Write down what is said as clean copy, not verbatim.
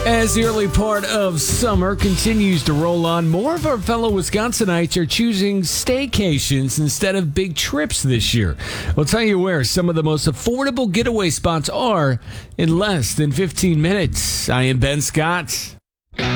As the early part of summer continues to roll on, more of our fellow Wisconsinites are choosing staycations instead of big trips this year. We'll tell you where some of the most affordable getaway spots are in less than 15 minutes. I am Ben Scott.